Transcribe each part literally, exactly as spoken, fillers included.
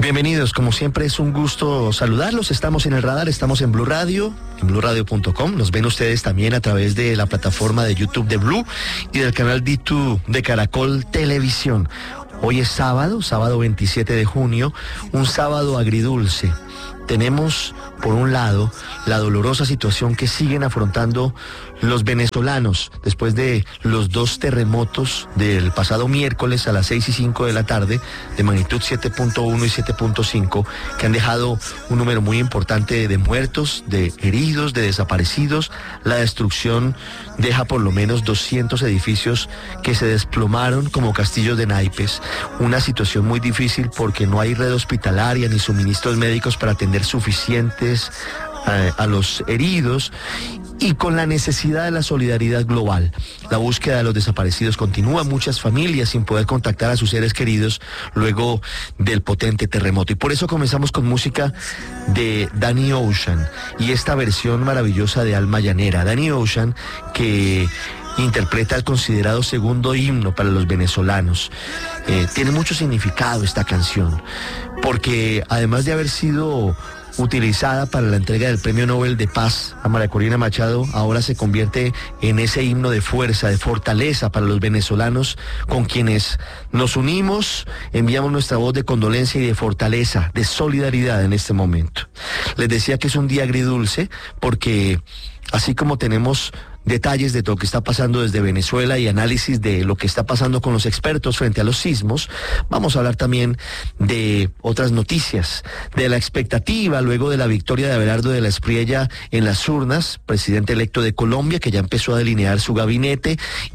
Bienvenidos, como siempre es un gusto saludarlos. Estamos en el radar, estamos en Blue Radio, en blue radio punto com. Nos ven ustedes también a través de la plataforma de YouTube de Blue y del canal D dos de Caracol Televisión. Hoy es sábado, sábado veintisiete de junio, un sábado agridulce. Tenemos, por un lado, la dolorosa situación que siguen afrontando los venezolanos después de los dos terremotos del pasado miércoles a las seis y cinco de la tarde, de magnitud siete punto uno y siete punto cinco, que han dejado un número muy importante de muertos, de heridos, de desaparecidos. La destrucción deja por lo menos doscientos edificios que se desplomaron como castillos de naipes. Una situación muy difícil porque no hay red hospitalaria ni suministros médicos para atender suficientes a, a los heridos, y con la necesidad de la solidaridad global. La búsqueda de los desaparecidos continúa, muchas familias sin poder contactar a sus seres queridos luego del potente terremoto. Y por eso comenzamos con música de Danny Ocean y esta versión maravillosa de Alma Llanera. Danny Ocean, que interpreta el considerado segundo himno para los venezolanos. Eh, tiene mucho significado esta canción, porque además de haber sido utilizada para la entrega del Premio Nobel de Paz a María Corina Machado, ahora se convierte en ese himno de fuerza, de fortaleza para los venezolanos, con quienes nos unimos, enviamos nuestra voz de condolencia y de fortaleza, de solidaridad en este momento. Les decía que es un día agridulce porque así como tenemos detalles de todo lo que está pasando desde Venezuela y análisis de lo que está pasando con los expertos frente a los sismos, vamos a hablar también de otras noticias, de la expectativa luego de la victoria de Abelardo de la Espriella en las urnas, presidente electo de Colombia, que ya empezó a delinear su gabinete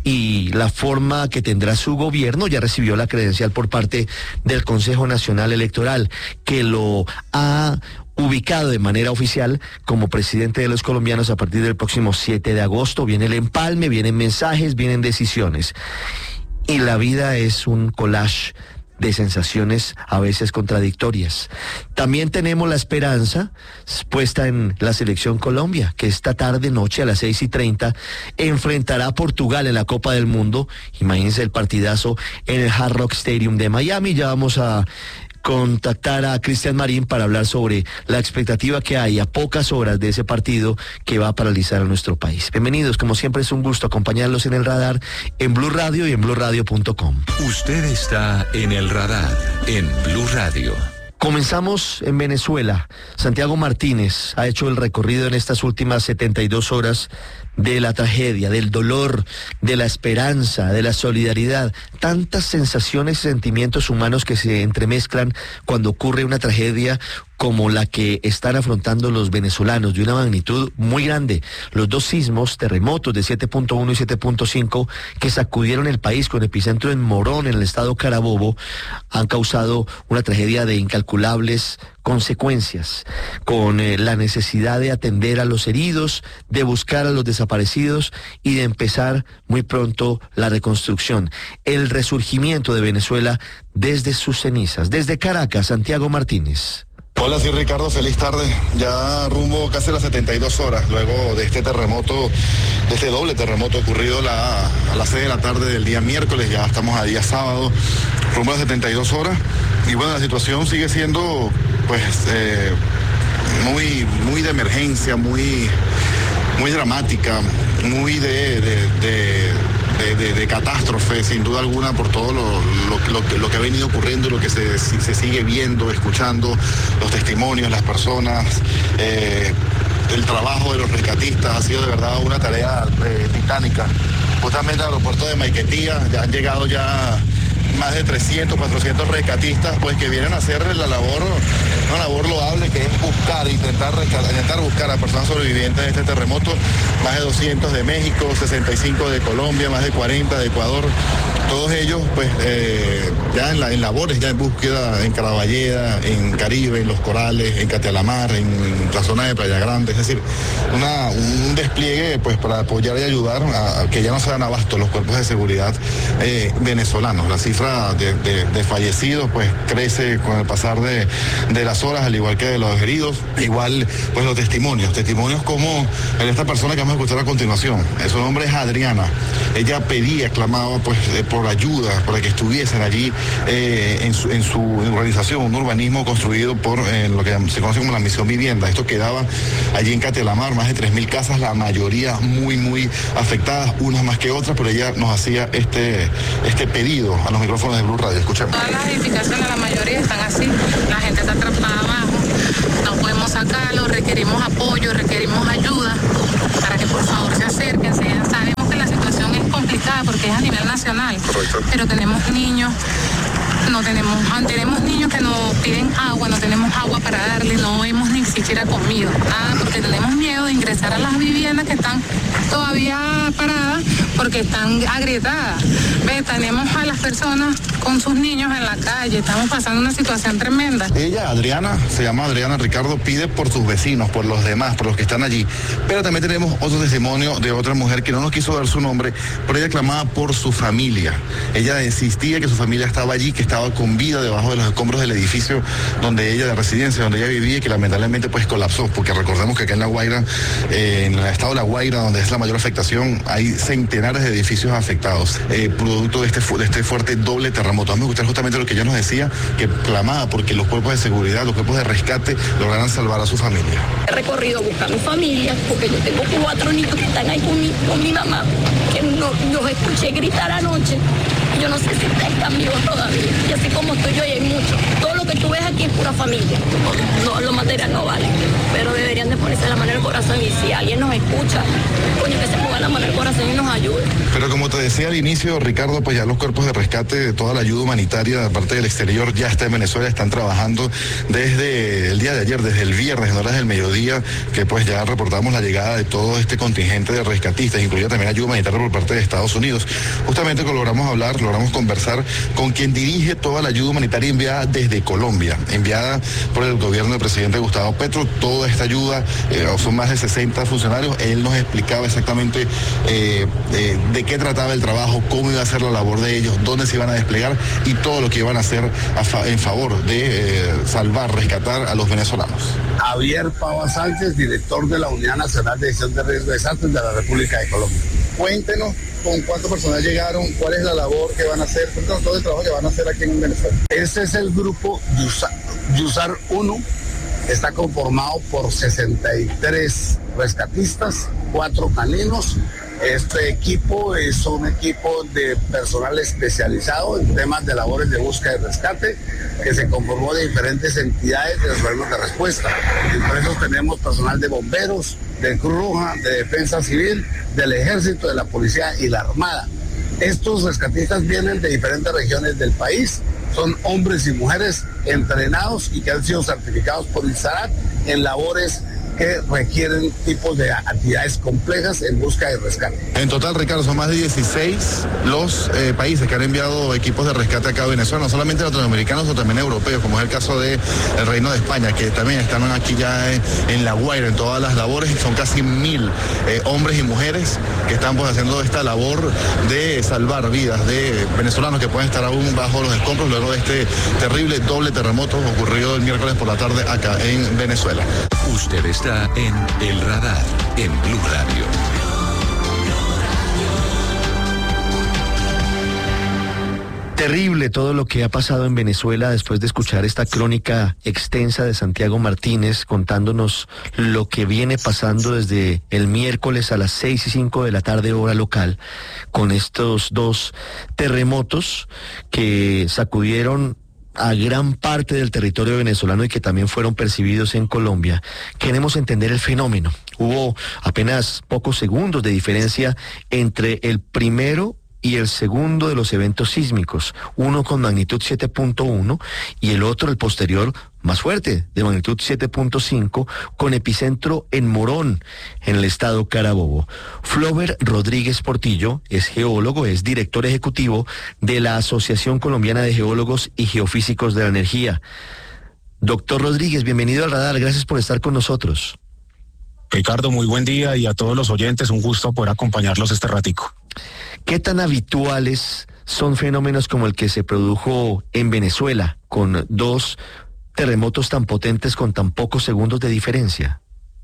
y la forma que tendrá su gobierno. Ya recibió la credencial por parte del Consejo Nacional Electoral, que lo ha ubicado de manera oficial como presidente de los colombianos a partir del próximo siete de agosto. Viene el empalme, vienen mensajes, vienen decisiones. Y la vida es un collage de sensaciones a veces contradictorias. También tenemos la esperanza puesta en la selección Colombia, que esta tarde, noche a las seis y treinta, enfrentará a Portugal en la Copa del Mundo. Imagínense el partidazo en el Hard Rock Stadium de Miami. Ya vamos a contactar a Cristian Marín para hablar sobre la expectativa que hay a pocas horas de ese partido que va a paralizar a nuestro país. Bienvenidos, como siempre es un gusto acompañarlos en el radar, en Blue Radio y en blue radio punto com. Usted está en el radar, en Blue Radio. Comenzamos en Venezuela. Santiago Martínez ha hecho el recorrido en estas últimas setenta y dos horas de la tragedia, del dolor, de la esperanza, de la solidaridad. Tantas sensaciones y sentimientos humanos que se entremezclan cuando ocurre una tragedia como la que están afrontando los venezolanos, de una magnitud muy grande. Los dos sismos, terremotos de siete punto uno y siete punto cinco, que sacudieron el país con epicentro en Morón, en el estado Carabobo, han causado una tragedia de incalculables consecuencias, con eh, la necesidad de atender a los heridos, de buscar a los desaparecidos y de empezar muy pronto la reconstrucción, el resurgimiento de Venezuela desde sus cenizas. Desde Caracas, Santiago Martínez. Hola, sí, Ricardo, feliz tarde. Ya rumbo casi a las setenta y dos horas, luego de este terremoto, de este doble terremoto ocurrido la, a las seis de la tarde del día miércoles, ya estamos a día sábado, rumbo a las setenta y dos horas. Y bueno, la situación sigue siendo, pues, eh, muy, muy de emergencia, muy, muy dramática, muy de... de, de De, de, de catástrofe, sin duda alguna, por todo lo, lo, lo, que, lo que ha venido ocurriendo y lo que se, se sigue viendo, escuchando, los testimonios, las personas, eh, el trabajo de los rescatistas ha sido de verdad una tarea eh, titánica. Justamente al aeropuerto de Maiquetía ya han llegado ya más de trescientos, cuatrocientos rescatistas, pues que vienen a hacer la labor, una labor loable, que es buscar, intentar, rescatar, intentar buscar a personas sobrevivientes de este terremoto. Más de doscientos de México, sesenta y cinco de Colombia, más de cuarenta de Ecuador. Todos ellos, pues, eh, ya en, la, en labores, ya en búsqueda en Caraballeda, en Caribe, en Los Corales, en Catealamar, en la zona de Playa Grande. Es decir, una, un despliegue, pues, para apoyar y ayudar a, a que ya no se dan abasto los cuerpos de seguridad eh, venezolanos. La cifra cifra de, de, de fallecidos pues crece con el pasar de, de las horas, al igual que de los heridos. Igual pues los testimonios, testimonios como el de esta persona que vamos a escuchar a continuación. Su nombre es Adriana. Ella pedía, clamaba pues eh, por ayuda, para que estuviesen allí eh, en, su, en su organización, un urbanismo construido por eh, lo que se conoce como la Misión Vivienda. Esto quedaba allí en Catelamar, más de tres mil casas, la mayoría muy, muy afectadas, unas más que otras, pero ella nos hacía este, este pedido a los micrófonos de Blue Radio. Escuchemos. Todas las edificaciones, la mayoría están así, la gente está atrapada abajo, no podemos sacarlo, requerimos apoyo, requerimos ayuda, para que por favor se acerquen. Sabemos que la situación es complicada porque es a nivel nacional. Correcto. Pero tenemos niños, no tenemos, tenemos niños que nos piden agua, no tenemos agua para darle, no hemos ni siquiera comido, nada, porque tenemos miedo de ingresar a las viviendas que están todavía paradas porque están agrietadas. Ve, tenemos a las personas con sus niños en la calle, estamos pasando una situación tremenda. Ella, Adriana, se llama Adriana Ricardo, pide por sus vecinos, por los demás, por los que están allí. Pero también tenemos otro testimonio de otra mujer que no nos quiso dar su nombre, pero ella clamaba por su familia. Ella insistía que su familia estaba allí, que estaba con vida debajo de los escombros del edificio donde ella, de residencia, donde ella vivía, y que lamentablemente pues colapsó, porque recordemos que acá en La Guaira, eh, en el estado de La Guaira, donde es la mayor afectación, hay centenares de edificios afectados, eh, producto de este, fu de este fuerte doble terremoto. Vamos a escuchar justamente lo que ella nos decía, que clamaba porque los cuerpos de seguridad, los cuerpos de rescate lograran salvar a su familia. He recorrido a buscar a mi familia, porque yo tengo cuatro niños que están ahí con mi, con mi mamá, que no, los escuché gritar anoche. Yo no sé si están vivos todavía. Y así como estoy yo, y hay muchos. Todo lo que tú ves aquí es pura familia. No, lo material no vale. Pero deberían de ponerse la mano en el corazón. Y si alguien nos escucha, coño, que se ponga la mano en el corazón y nos ayude. Pero como te decía al inicio, Ricardo, pues ya los cuerpos de rescate de toda la ayuda humanitaria de parte del exterior ya está en Venezuela, están trabajando desde el día de ayer, desde el viernes, en horas del mediodía, que pues ya reportamos la llegada de todo este contingente de rescatistas, incluida también ayuda humanitaria por parte de Estados Unidos. Justamente logramos hablar, logramos conversar con quien dirige toda la ayuda humanitaria enviada desde Colombia, enviada por el gobierno del presidente Gustavo Petro. Toda esta ayuda, eh, son más de sesenta funcionarios. Él nos explicaba exactamente eh, eh, de qué trataba el trabajo, cómo iba a ser la labor de ellos, dónde se iban a desplegar y todo lo que iban a hacer a fa en favor de eh, salvar, rescatar a los venezolanos. Javier Pava Sánchez, director de la Unidad Nacional de Gestión de Riesgo de Desastres de la República de Colombia. Cuéntenos con cuántas personas llegaron, cuál es la labor que van a hacer, cuéntanos todo el trabajo que van a hacer aquí en Venezuela. Ese es el grupo Yusar, Yusar uno, está conformado por sesenta y tres rescatistas, cuatro caninos. Este equipo es un equipo de personal especializado en temas de labores de búsqueda y rescate, que se conformó de diferentes entidades de los organismos de respuesta. Entre esos tenemos personal de bomberos, de Cruz Roja, de Defensa Civil, del Ejército, de la Policía y la Armada. Estos rescatistas vienen de diferentes regiones del país, son hombres y mujeres entrenados y que han sido certificados por el SARAT en labores que requieren tipos de actividades complejas en busca y rescate. En total, Ricardo, son más de dieciséis los eh, países que han enviado equipos de rescate acá a Venezuela, no solamente latinoamericanos, sino también europeos, como es el caso del Reino de España, que también están aquí ya en, en La Guaira, en todas las labores. Son casi mil eh, hombres y mujeres que están pues haciendo esta labor de salvar vidas de venezolanos que pueden estar aún bajo los escombros luego de este terrible doble terremoto ocurrido el miércoles por la tarde acá en Venezuela. Usted está en El Radar, en Blue Radio. Terrible todo lo que ha pasado en Venezuela después de escuchar esta crónica extensa de Santiago Martínez contándonos lo que viene pasando desde el miércoles a las seis y cinco de la tarde hora local con estos dos terremotos que sacudieron a gran parte del territorio venezolano y que también fueron percibidos en Colombia. Queremos entender el fenómeno. Hubo apenas pocos segundos de diferencia entre el primero y el segundo de los eventos sísmicos, uno con magnitud siete punto uno y el otro, el posterior, más fuerte, de magnitud siete punto cinco, con epicentro en Morón, en el estado Carabobo. Flover Rodríguez Portillo es geólogo, es director ejecutivo de la Asociación Colombiana de Geólogos y Geofísicos de la Energía. Doctor Rodríguez, bienvenido al Radar, gracias por estar con nosotros. Ricardo, muy buen día, y a todos los oyentes, un gusto poder acompañarlos este ratico. ¿Qué tan habituales son fenómenos como el que se produjo en Venezuela, con dos terremotos tan potentes con tan pocos segundos de diferencia?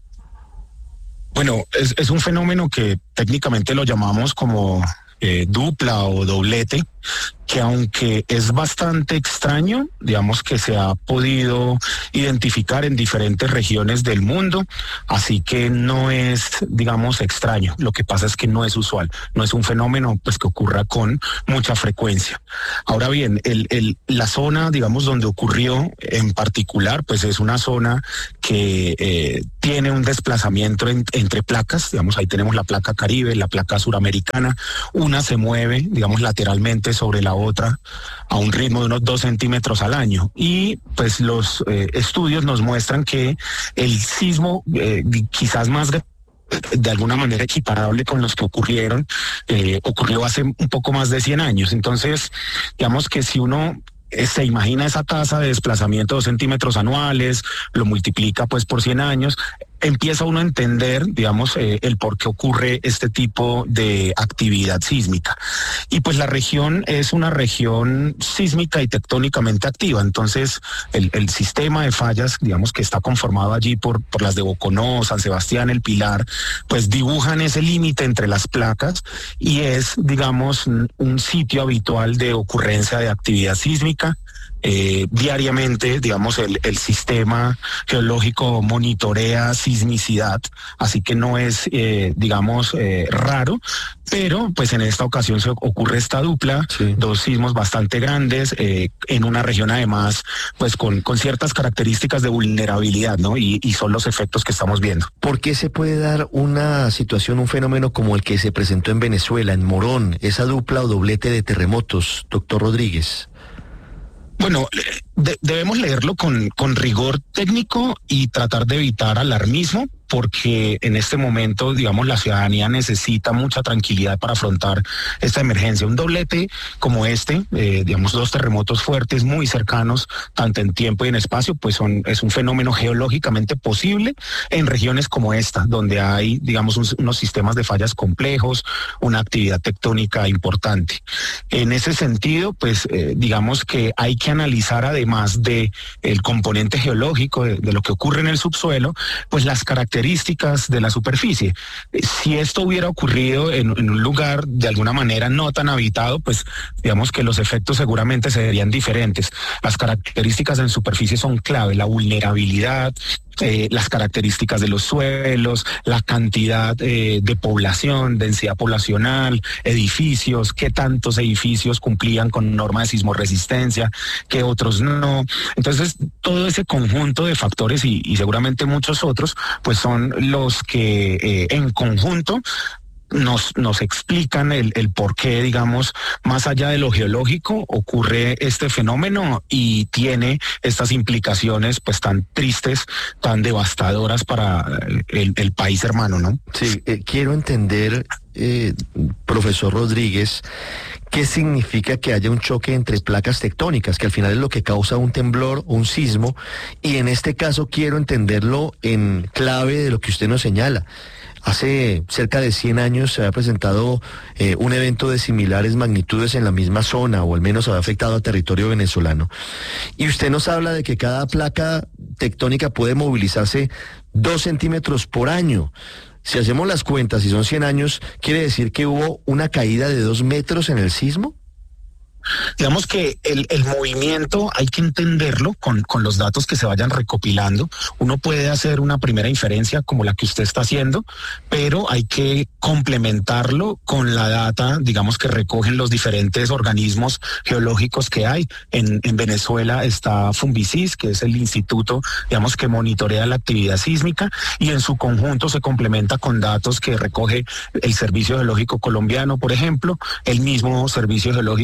Bueno, es, es un fenómeno que técnicamente lo llamamos como eh, dupla o doblete, que aunque es bastante extraño, digamos que se ha podido identificar en diferentes regiones del mundo, así que no es, digamos, extraño. Lo que pasa es que no es usual, no es un fenómeno pues que ocurra con mucha frecuencia. Ahora bien, el, el, la zona, digamos, donde ocurrió en particular, pues es una zona que eh, tiene un desplazamiento en, entre placas, digamos, ahí tenemos la placa Caribe, la placa suramericana, una se mueve, digamos, lateralmente sobre la otra a un ritmo de unos dos centímetros al año, y pues los eh, estudios nos muestran que el sismo eh, quizás más de alguna manera equiparable con los que ocurrieron, eh, ocurrió hace un poco más de cien años. Entonces, digamos que si uno se imagina esa tasa de desplazamiento de dos centímetros anuales, lo multiplica pues por cien años, empieza uno a entender, digamos, eh, el por qué ocurre este tipo de actividad sísmica. Y pues la región es una región sísmica y tectónicamente activa, entonces el, el sistema de fallas, digamos, que está conformado allí por, por las de Boconó, San Sebastián, El Pilar, pues dibujan ese límite entre las placas y es, digamos, un sitio habitual de ocurrencia de actividad sísmica. Eh, diariamente, digamos, el, el sistema geológico monitorea sismicidad, así que no es, eh, digamos, eh, raro, pero pues en esta ocasión se ocurre esta dupla, sí. Dos sismos bastante grandes, eh, en una región además, pues con, con ciertas características de vulnerabilidad, ¿no? Y, y son los efectos que estamos viendo. ¿Por qué se puede dar una situación, un fenómeno como el que se presentó en Venezuela, en Morón, esa dupla o doblete de terremotos, doctor Rodríguez? Bueno, de, debemos leerlo con, con rigor técnico y tratar de evitar alarmismo, porque en este momento, digamos, la ciudadanía necesita mucha tranquilidad para afrontar esta emergencia. Un doblete como este, eh, digamos, dos terremotos fuertes muy cercanos, tanto en tiempo y en espacio, pues son, es un fenómeno geológicamente posible en regiones como esta, donde hay, digamos, un, unos sistemas de fallas complejos, una actividad tectónica importante. En ese sentido, pues, eh, digamos que hay que analizar, además de el componente geológico, de, de lo que ocurre en el subsuelo, pues las características características de la superficie. Si esto hubiera ocurrido en, en un lugar de alguna manera no tan habitado, pues digamos que los efectos seguramente serían diferentes. Las características en superficie son clave, la vulnerabilidad, Eh, las características de los suelos, la cantidad eh, de población, densidad poblacional, edificios, qué tantos edificios cumplían con norma de sismoresistencia, qué otros no. Entonces, todo ese conjunto de factores y, y seguramente muchos otros, pues son los que eh, en conjunto Nos, nos explican el, el por qué, digamos, más allá de lo geológico, ocurre este fenómeno y tiene estas implicaciones pues tan tristes, tan devastadoras para el, el país hermano, ¿no? Sí, eh, quiero entender, eh, profesor Rodríguez, ¿qué significa que haya un choque entre placas tectónicas, que al final es lo que causa un temblor o un sismo? Y en este caso quiero entenderlo en clave de lo que usted nos señala. Hace cerca de cien años se había presentado eh, un evento de similares magnitudes en la misma zona, o al menos había afectado al territorio venezolano. Y usted nos habla de que cada placa tectónica puede movilizarse dos centímetros por año. Si hacemos las cuentas, si son cien años, ¿quiere decir que hubo una caída de dos metros en el sismo? Digamos que el, el movimiento hay que entenderlo con, con los datos que se vayan recopilando. Uno puede hacer una primera inferencia como la que usted está haciendo, pero hay que complementarlo con la data, digamos, que recogen los diferentes organismos geológicos que hay. En, en Venezuela está Funvisis, que es el instituto, digamos, que monitorea la actividad sísmica, y en su conjunto se complementa con datos que recoge el Servicio Geológico Colombiano, por ejemplo, el mismo Servicio Geológico de los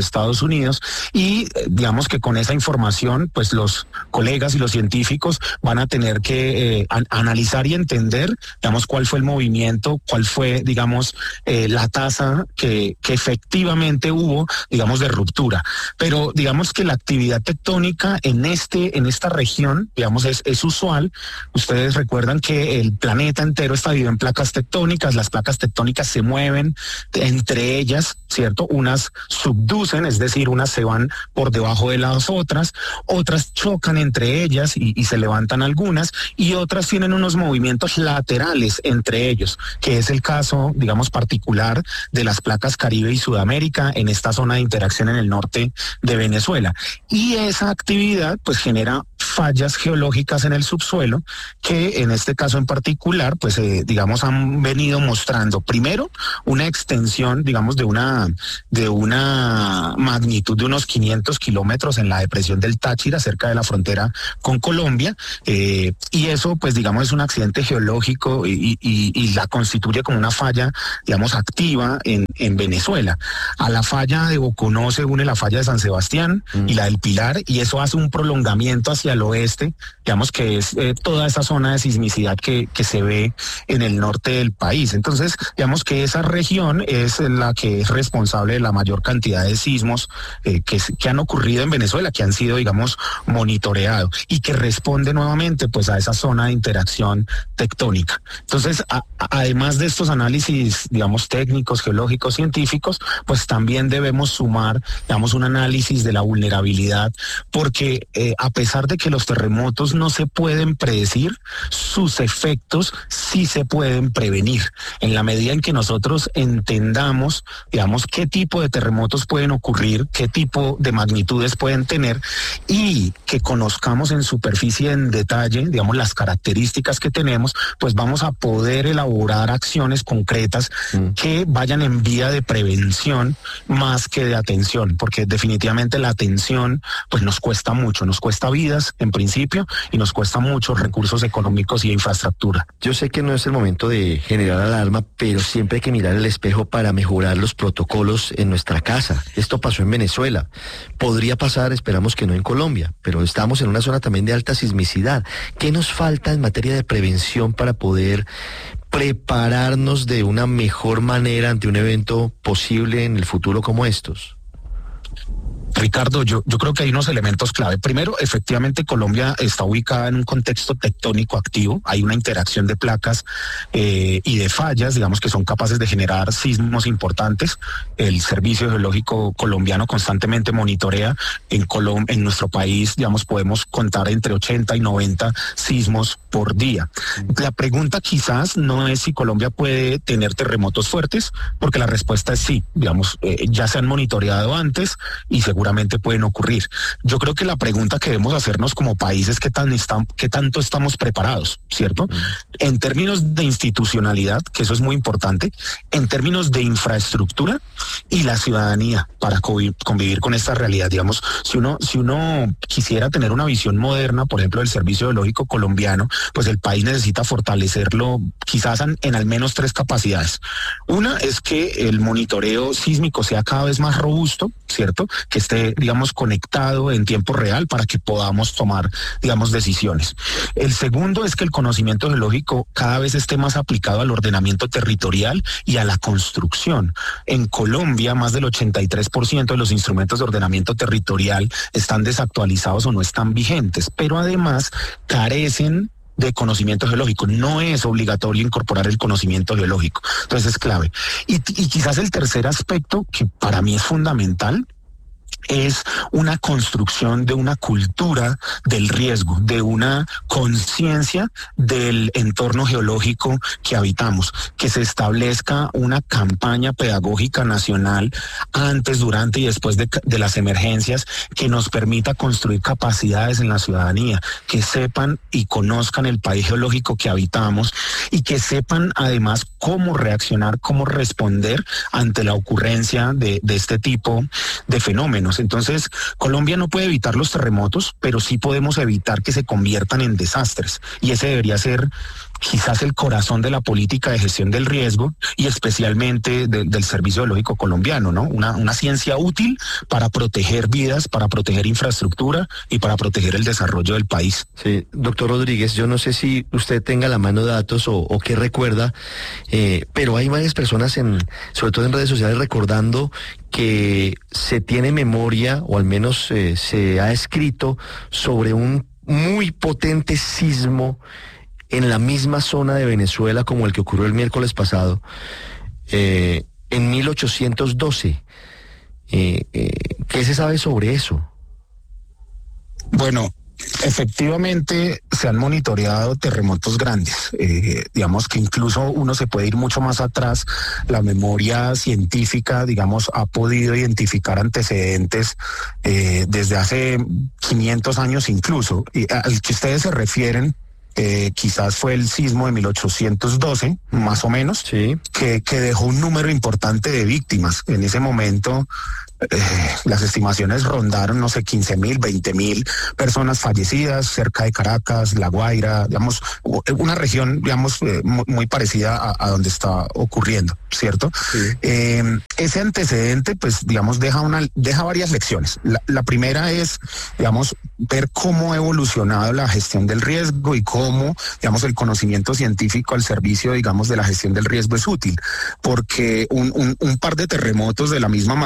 Estados Unidos, y digamos que con esa información, pues los colegas y los científicos van a tener que eh, an- analizar y entender, digamos, cuál fue el movimiento, cuál fue, digamos, eh, la tasa que, que efectivamente hubo, digamos, de ruptura. Pero digamos que la actividad tectónica en este, en esta región, digamos, es, es usual. Ustedes recuerdan que el planeta entero está dividido en placas tectónicas, las placas tectónicas se mueven entre ellas, ¿cierto? Unas subducen, es decir, unas se van por debajo de las otras, otras chocan entre ellas y, y se levantan algunas, y otras tienen unos movimientos laterales entre ellos, que es el caso, digamos, particular de las placas Caribe y Sudamérica en esta zona de interacción en el norte de Venezuela. Y esa actividad pues genera fallas geológicas en el subsuelo que en este caso en particular pues eh, digamos han venido mostrando primero una extensión digamos de una de una magnitud de unos quinientos kilómetros en la depresión del Táchira cerca de la frontera con Colombia, eh, y eso pues digamos es un accidente geológico y, y, y la constituye como una falla digamos activa en, en Venezuela. A la falla de Boconó se une la falla de San Sebastián mm. y la del Pilar, y eso hace un prolongamiento hacia el oeste, digamos que es eh, toda esa zona de sismicidad que, que se ve en el norte del país. Entonces, digamos que esa región es la que es responsable de la mayor cantidad de sismos eh, que, que han ocurrido en Venezuela, que han sido, digamos, monitoreados y que responde nuevamente pues a esa zona de interacción tectónica. Entonces, a, a, además de estos análisis, digamos, técnicos, geológicos, científicos, pues también debemos sumar, digamos, un análisis de la vulnerabilidad, porque eh, a pesar de que los terremotos no se pueden predecir, sus efectos sí se pueden prevenir. En la medida en que nosotros entendamos, digamos, qué tipo de terremotos pueden ocurrir, qué tipo de magnitudes pueden tener, y que conozcamos en superficie, en detalle, digamos, las características que tenemos, pues vamos a poder elaborar acciones concretas mm. que vayan en vía de prevención más que de atención, porque definitivamente la atención pues nos cuesta mucho, nos cuesta vidas en principio y nos cuesta muchos recursos económicos y de infraestructura. Yo sé que no es el momento de generar alarma, pero siempre hay que mirar el espejo para mejorar los protocolos en nuestra casa. Esto pasó en Venezuela. Podría pasar, esperamos que no en Colombia, pero estamos en una zona también de alta sismicidad. ¿Qué nos falta en materia de prevención para poder prepararnos de una mejor manera ante un evento posible en el futuro como estos? Ricardo, yo, yo creo que hay unos elementos clave. Primero, efectivamente, Colombia está ubicada en un contexto tectónico activo. Hay una interacción de placas eh, y de fallas, digamos, que son capaces de generar sismos importantes. El Servicio Geológico colombiano constantemente monitorea. En Colom- en nuestro país, digamos, podemos contar entre ochenta y noventa sismos por día. La pregunta quizás no es si Colombia puede tener terremotos fuertes, porque la respuesta es sí. Digamos, eh, ya se han monitoreado antes y seguramente pueden ocurrir. Yo creo que la pregunta que debemos hacernos como país es qué tan están, qué tanto estamos preparados, ¿cierto? Mm. En términos de institucionalidad, que eso es muy importante, en términos de infraestructura y la ciudadanía para convivir con esta realidad. Digamos, si uno, si uno quisiera tener una visión moderna, por ejemplo, del Servicio Geológico colombiano, pues el país necesita fortalecerlo quizás en, en al menos tres capacidades. Una es que el monitoreo sísmico sea cada vez más robusto, ¿cierto? Que esté, digamos, conectado en tiempo real para que podamos tomar, digamos, decisiones. El segundo es que el conocimiento geológico cada vez esté más aplicado al ordenamiento territorial y a la construcción. En Colombia, más del ochenta y tres por ciento de los instrumentos de ordenamiento territorial están desactualizados o no están vigentes, pero además carecen de conocimiento geológico. No es obligatorio incorporar el conocimiento geológico. Entonces es clave. Y, y quizás el tercer aspecto, que para mí es fundamental, es una construcción de una cultura del riesgo, de una conciencia del entorno geológico que habitamos, que se establezca una campaña pedagógica nacional antes, durante y después de, de las emergencias que nos permita construir capacidades en la ciudadanía, que sepan y conozcan el país geológico que habitamos y que sepan además cómo reaccionar, cómo responder ante la ocurrencia de, de este tipo de fenómenos. Entonces, Colombia no puede evitar los terremotos, pero sí podemos evitar que se conviertan en desastres. Y ese debería ser quizás el corazón de la política de gestión del riesgo y especialmente de, del Servicio Geológico Colombiano, ¿no? Una, una ciencia útil para proteger vidas, para proteger infraestructura y para proteger el desarrollo del país. Sí, doctor Rodríguez, yo no sé si usted tenga a la mano datos o, o qué recuerda, eh, pero hay varias personas, en, sobre todo en redes sociales, recordando que se tiene memoria, o al menos eh, se ha escrito sobre un muy potente sismo en la misma zona de Venezuela como el que ocurrió el miércoles pasado, eh, en mil ochocientos doce. Eh, eh, ¿Qué se sabe sobre eso? Bueno, efectivamente se han monitoreado terremotos grandes, eh, digamos que incluso uno se puede ir mucho más atrás. La memoria científica, digamos, ha podido identificar antecedentes eh, desde hace quinientos años incluso, y al que ustedes se refieren. Eh, quizás fue el sismo de mil ochocientos doce, más o menos, sí. que, que dejó un número importante de víctimas. En ese momento eh, las estimaciones rondaron, no sé, quince mil, veinte mil personas fallecidas cerca de Caracas, La Guaira, digamos, una región, digamos, eh, muy, muy parecida a, a donde está ocurriendo, ¿cierto? Sí. Eh, ese antecedente, pues, digamos, deja, una, deja varias lecciones. La, la primera es, digamos, ver cómo ha evolucionado la gestión del riesgo y cómo cómo, digamos, el conocimiento científico al servicio, digamos, de la gestión del riesgo es útil, porque un, un, un par de terremotos de la misma